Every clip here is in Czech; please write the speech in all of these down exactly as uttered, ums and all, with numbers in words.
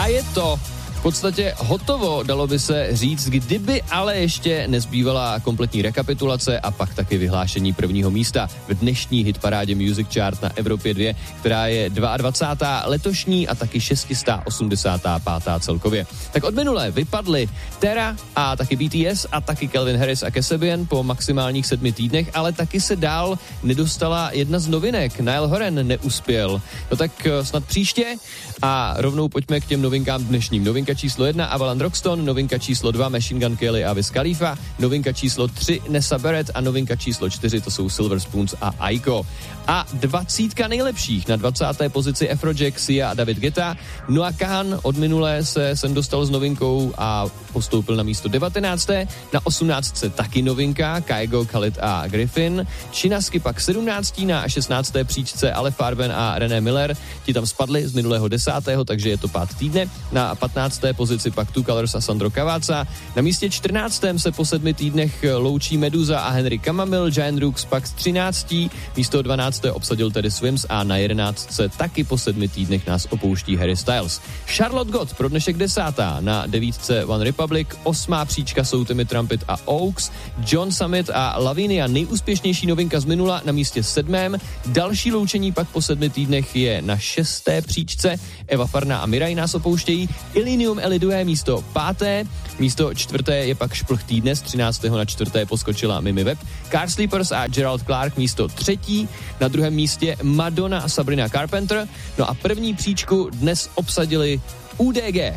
je to v podstatě hotovo, dalo by se říct, kdyby ale ještě nezbývala kompletní rekapitulace a pak taky vyhlášení prvního místa v dnešní hitparádě Music Chart na Evropě dva, která je dvacátá druhá letošní a taky šest set osmdesátá pátá celkově. Tak od minulé vypadly Terra a taky B T S a taky Calvin Harris a Kasabian po maximálních sedmi týdnech, ale taky se dál nedostala jedna z novinek. Niall Horan neuspěl. No tak snad příště a rovnou pojďme k těm novinkám dnešním. Novinka číslo jedna Avalon Roxton, novinka číslo dva Machine Gun Kelly a Wiz Khalifa, novinka číslo tři Nessa Barrett a novinka číslo čtyři to jsou Silver Spoons a Aiko. A dvacítka nejlepších na dvacáté pozici Afrojack, Sia a David Guetta. Noah Kahan od minulé se sem dostal s novinkou a postoupil na místo devatenácté Na osmnáctce taky novinka Kygo, Khalid a Griffin. Činasky pak sedmnáctý na šestnácté příčce Ale Farben a René Miller. Ti tam spadli z minulého desátého takže je to pád týdne. Na patnácté pozici pak Two Colors a Sandro Cavazza. Na místě čtrnáctém se po sedmi týdnech loučí Meduza a Henry Camamil. Giant Rooks pak z třináctého místo dvanácté obsadil tedy Swims a na jedenáctce taky po sedmi týdnech nás opouští Harry Styles. Charlotte Gott pro dnešek desátá na devítce One Republic, osmá příčka jsou Timmy Trumpet a Oaks, John Summit a Lavinia, nejúspěšnější novinka z minula na místě sedmém. Další loučení pak po sedmi týdnech je na šesté příčce, Eva Farna a Mirai nás opouštějí, Illenium Elidue místo páté, místo čtvrté je pak šplh týdne, z třináctého na čtvrté poskočila Mimi Webb, Car Sleepers a Gerald Clark místo třetí, na druhém místě Madonna a Sabrina Carpenter, no a první příčku dnes obsadili U D G.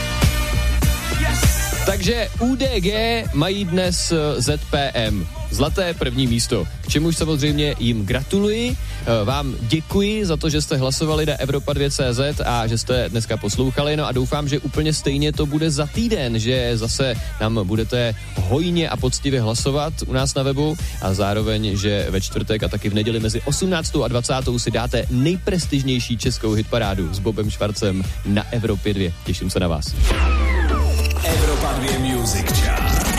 Yes! Takže U D G mají dnes Z P M. Zlaté první místo, k čemuž samozřejmě jim gratuluji. Vám děkuji za to, že jste hlasovali na Evropa dva tečka cé zet a že jste dneska poslouchali, no a doufám, že úplně stejně to bude za týden, že zase nám budete hojně a poctivě hlasovat u nás na webu a zároveň, že ve čtvrtek a taky v neděli mezi osmnáctou a dvacátou si dáte nejprestižnější českou hitparádu s Bobem Švarcem na Evropě dva. Těším se na vás. Evropa dva Music Chart.